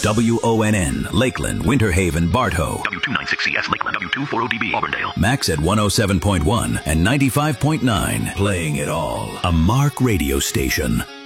WONN, Lakeland, Winter Haven, Bartow. W296CS, Lakeland, W240DB, Auburndale. Max at 107.1 and 95.9. Playing it all. A Mark radio station.